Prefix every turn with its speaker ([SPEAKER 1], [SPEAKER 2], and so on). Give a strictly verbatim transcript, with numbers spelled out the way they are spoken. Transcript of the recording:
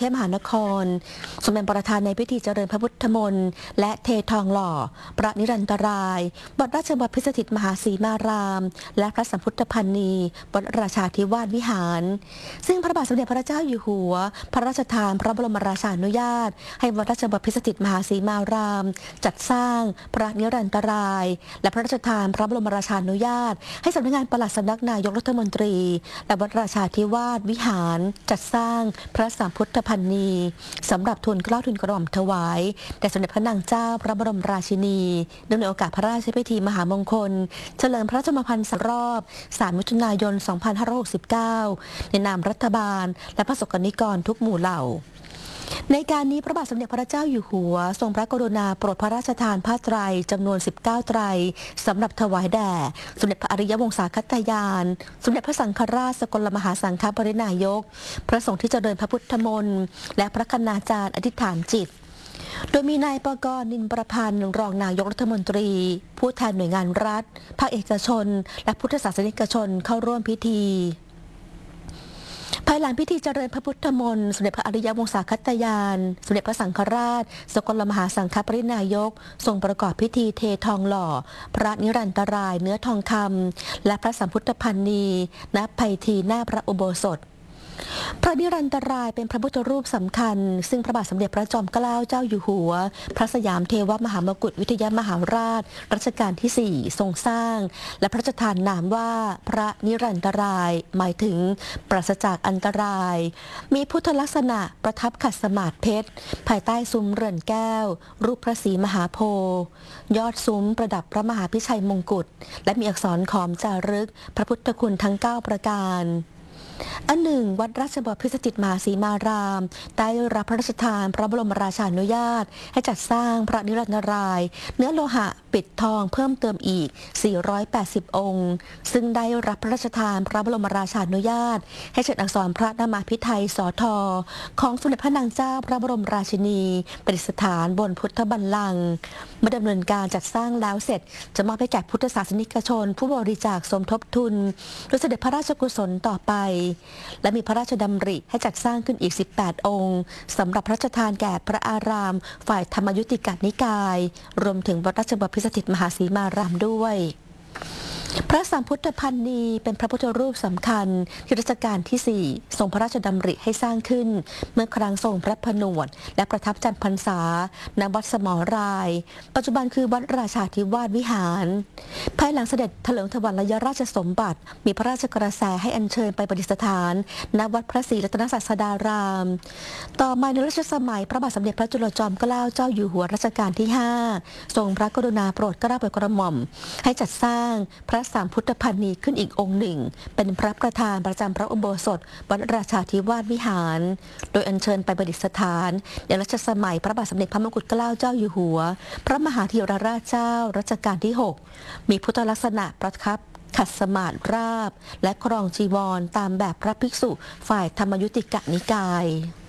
[SPEAKER 1] ทพมหานครทรงเป็นประธานในพิธีเจริญพระพุทธมนต์และเททองหล่อพระนิรันตรายวัดราชบพิสถิตมหาสีมารามและพระสัมพุทธพันนีวัดราชาธิวาสวิหารซึ่งพระบาทสมเด็จพระเจ้าอยู่หัวพระราชทานพระบรมราชานุญาตให้วัดราชบพิสถิตมหาสีมารามจัดสร้างพระนิรันตรายและพระราชทานพระบรมราชานุญาตให้สำนักงานปลัดสำนักนายกรัฐมนตรีและวัดราชาธิวาสวิหารจัดสร้างพระสัมพุทธพันนีสำหรับทูลเกล้าทูลกระหม่อมถวายแด่สมเด็จพระนางเจ้าพระบรมราชินีเนื่องในโอกาสพระราชพิธีมหามงคลเฉลิมพระชนมพรรษารอบสามมิถุนายนสองพันห้าร้อยหกสิบเก้าในนามรัฐบาลและพระสกนิกรทุกหมู่เหล่าในการนี้พระบาทสมเด็จพระเจ้าอยู่หัวทรงพระกรุณาโปรดพระราชทานผ้าไตรจำนวนสิบเก้าไตรสำหรับถวายแด่สมเด็จพระอริยวงศาคตยานสมเด็จพระสังฆราชสกลมหาสังฆปรินายกพระสงฆ์ที่เจริญพระพุทธมนต์และพระคณาจารย์อธิษฐานจิตโดยมีนายปกรณ์นินประพันธ์รองนายกรัฐมนตรีผู้แทนหน่วยงานรัฐภาคเอกชนและพุทธศาสนิกชนเข้าร่วมพิธีภายหลังพิธีเจริญพระพุทธมนต์สมเด็จพระอริยวงศาคตยานสมเด็จพระสังฆราชสกลมหาสังฆปรินายกทรงประกอบพิธีเททองหล่อพระนิรันตรายเนื้อทองคำและพระสัมพุทธพันนีณไพทีหน้าพระอุโบสถพระนิรันตรายเป็นพระพุทธรูปสำคัญซึ่งพระบาทสมเด็จพระจอมเกล้าเจ้าอยู่หัวพระสยามเทวมหามกุฏวิทยามหาราชรัชกาลที่สี่ทรงสร้างและพระราชทานนามว่าพระนิรันตรายหมายถึงปราศจากอันตรายมีพุทธลักษณะประทับขัดสมาธิเพชรภายใต้ซุ้มเรือนแก้วรูปพระศรีมหาโพธิ์ยอดซุ้มประดับพระมหาพิชัยมงกุฎและมีอักษรขอมจารึกพระพุทธคุณทั้งเก้าประการอันหนึ่งวัดราชบพิสถิตมหาสีมารามได้รับพระราชทานพระบรมราชานุญาตให้จัดสร้างพระนิรันตรายเนื้อโลหะปิดทองเพิ่มเติมอีกสี่ร้อยแปดสิบองค์ซึ่งได้รับพระราชทานพระบรมราชานุญาตให้เชิดอักษรพระนามาพิไทยสอทอของสมเด็จพระนางเจ้าพระบรมราชินีประดิษฐานบนพุทธบัลลังก์เมื่อดำเนินการจัดสร้างแล้วเสร็จจะมอบให้แก่พุทธศาสนิกชนผู้บริจาคสมทบทุนโดยเสด็จพระราชกุศลต่อไปและมีพระราชดำริให้จัดสร้างขึ้นอีกสิบแปดองค์สำหรับพระราชทานแก่พระอารามฝ่ายธรรมยุติกนิกายรวมถึงวัดราชบพิสถิตมหาสีมารามด้วยพระสัมพุทธพันนีเป็นพระพุทธรูปสำคัญที่รัชกาลที่สี่ทรงพระราชดำริให้สร้างขึ้นเมื่อครั้งทรงพระผนวดและประทับจำพรรษาณวัดสมรายปัจจุบันคือวัดราชาธิวาสวิหารภายหลังเสด็จเถลิงถวัลยราชสมบัติมีพระราชกระแสให้อัญเชิญไปประดิษฐานณวัดพระศรีรัตนศาสดารามต่อมาในรัชสมัยพระบาทสมเด็จพระจุลจอมเกล้าเจ้าอยู่หัวรัชกาลที่ห้าทรงพระกรุณาโปรดเกล้าโปรดกระหม่อมให้จัดสร้างพระสามพุทธพันนีขึ้นอีกองค์หนึ่งเป็นพระประธานประจำพระอุโบสถวัดราชาธิวาสวิหารโดยอัญเชิญไปประดิษฐานในรัชสมัยพระบาทสมเด็จพระมงกุฎเกล้าเจ้าอยู่หัวพระมหาธีรราชเจ้ารัชกาลที่หกมีพุทธลักษณะประทับขัดสมาธิราบและครองจีวรตามแบบพระภิกษุฝ่ายธรรมยุติกนิกาย